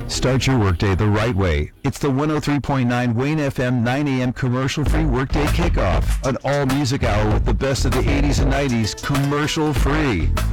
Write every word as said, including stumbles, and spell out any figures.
Start your workday the right way. It's the one oh three point nine Wayne F M nine a.m. commercial-free workday kickoff. An all-music hour with the best of the eighties and nineties commercial-free.